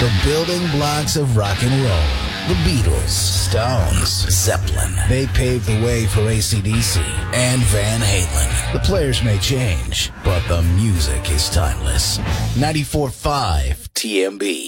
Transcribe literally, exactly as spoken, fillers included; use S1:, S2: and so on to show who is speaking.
S1: The building blocks of rock and roll. The Beatles, Stones, Zeppelin. They paved the way for A C D C and Van Halen. The players may change, but the music is timeless. ninety-four point five T M B.